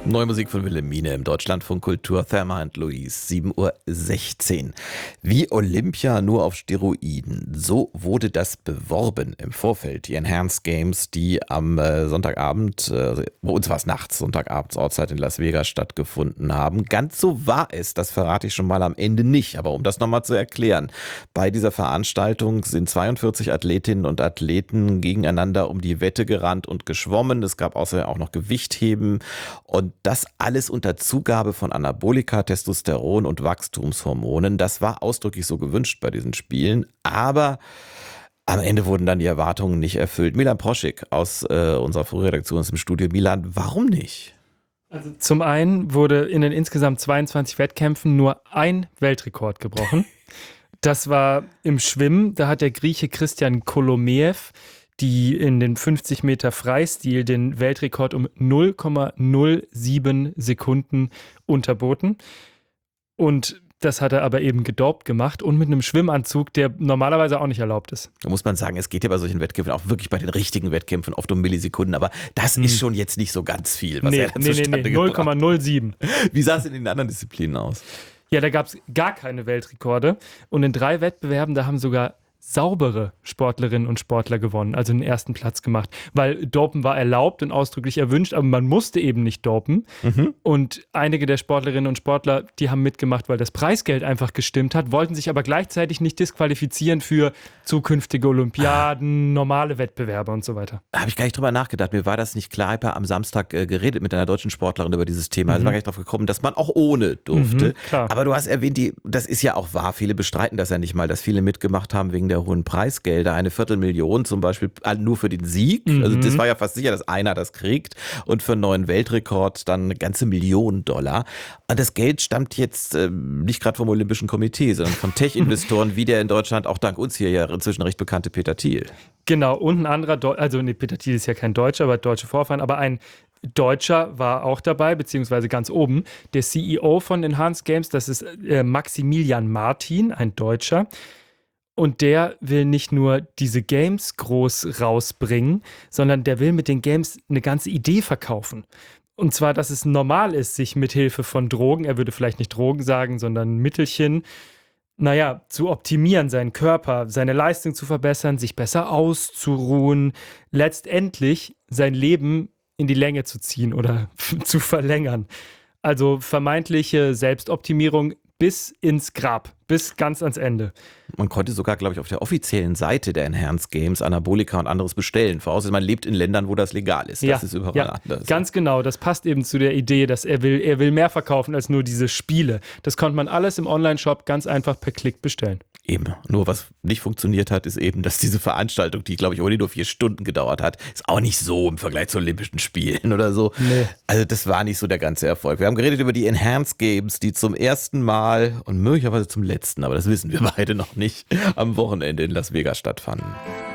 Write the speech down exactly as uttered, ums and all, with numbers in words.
Neue Musik von Wilhelmine im Deutschlandfunk Kultur, Thelma and Louise, sieben Uhr sechzehn. Wie Olympia nur auf Steroiden. So wurde das beworben im Vorfeld. Die Enhanced Games, die am äh, Sonntagabend, äh, bei uns war es nachts, Sonntagabends Ortszeit in Las Vegas stattgefunden haben. Ganz so war es, das verrate ich schon mal am Ende nicht. Aber um das nochmal zu erklären, bei dieser Veranstaltung sind zweiundvierzig Athletinnen und Athleten gegeneinander um die Wette gerannt und geschwommen. Es gab außerdem auch noch Gewichtheben und das alles unter Zugabe von Anabolika, Testosteron und Wachstumshormonen. Das war ausdrücklich so gewünscht bei diesen Spielen, aber am Ende wurden dann die Erwartungen nicht erfüllt. Milan Proschik aus äh, unserer Frühredaktion ist im Studio. Milan, warum nicht? Also zum einen wurde in den insgesamt zweiundzwanzig Wettkämpfen nur ein Weltrekord gebrochen. Das war im Schwimmen. Da hat der Grieche Christian Kolomeev die in den fünfzig Meter Freistil den Weltrekord um null Komma null sieben Sekunden unterboten. Und das hat er aber eben gedopt gemacht und mit einem Schwimmanzug, der normalerweise auch nicht erlaubt ist. Da muss man sagen, es geht ja bei solchen Wettkämpfen auch wirklich bei den richtigen Wettkämpfen oft um Millisekunden, aber das hm. ist schon jetzt nicht so ganz viel, was nee, er da nee, zustande nee, nee, gebracht null Komma null sieben. Wie sah es in den anderen Disziplinen aus? Ja, da gab es gar keine Weltrekorde und in drei Wettbewerben, da haben sogar saubere Sportlerinnen und Sportler gewonnen, also den ersten Platz gemacht, weil Dopen war erlaubt und ausdrücklich erwünscht, aber man musste eben nicht dopen. Mhm. Und einige der Sportlerinnen und Sportler, die haben mitgemacht, weil das Preisgeld einfach gestimmt hat, wollten sich aber gleichzeitig nicht disqualifizieren für zukünftige Olympiaden, ah. normale Wettbewerbe und so weiter. Da habe ich gar nicht drüber nachgedacht. Mir war das nicht klar. Ich habe am Samstag äh, geredet mit einer deutschen Sportlerin über dieses Thema. Mhm. Also war gar nicht drauf gekommen, dass man auch ohne durfte. Mhm, klar. Aber du hast erwähnt, die, das ist ja auch wahr. Viele bestreiten das ja nicht mal, dass viele mitgemacht haben wegen der hohen Preisgelder, eine Viertelmillion zum Beispiel nur für den Sieg. Mhm. Also das war ja fast sicher, dass einer das kriegt und für einen neuen Weltrekord dann eine ganze Million Dollar. Und das Geld stammt jetzt äh, nicht gerade vom Olympischen Komitee, sondern von Tech-Investoren, wie der in Deutschland auch dank uns hier ja inzwischen recht bekannte Peter Thiel. Genau, und ein anderer, Deu- also nee, Peter Thiel ist ja kein Deutscher, aber deutsche Vorfahren, aber ein Deutscher war auch dabei, beziehungsweise ganz oben. Der C E O von Enhanced Games, das ist äh, Maximilian Martin, ein Deutscher. Und der will nicht nur diese Games groß rausbringen, sondern der will mit den Games eine ganze Idee verkaufen. Und zwar, dass es normal ist, sich mit Hilfe von Drogen, er würde vielleicht nicht Drogen sagen, sondern Mittelchen, naja, zu optimieren, seinen Körper, seine Leistung zu verbessern, sich besser auszuruhen, letztendlich sein Leben in die Länge zu ziehen oder zu verlängern. Also vermeintliche Selbstoptimierung bis ins Grab, bis ganz ans Ende. Man konnte sogar, glaube ich, auf der offiziellen Seite der Enhanced Games Anabolika und anderes bestellen. Vorausgesetzt, man lebt in Ländern, wo das legal ist. Das ja, ist überall ja, anders. Ganz genau, das passt eben zu der Idee, dass er will, er will mehr verkaufen als nur diese Spiele. Das konnte man alles im Online-Shop ganz einfach per Klick bestellen. Eben. Nur was nicht funktioniert hat, ist eben, dass diese Veranstaltung, die, glaube ich, ohnehin nur vier Stunden gedauert hat, ist auch nicht so im Vergleich zu Olympischen Spielen oder so. Nee. Also das war nicht so der ganze Erfolg. Wir haben geredet über die Enhanced Games, die zum ersten Mal und möglicherweise zum letzten, aber das wissen wir beide noch nicht, am Wochenende in Las Vegas stattfanden.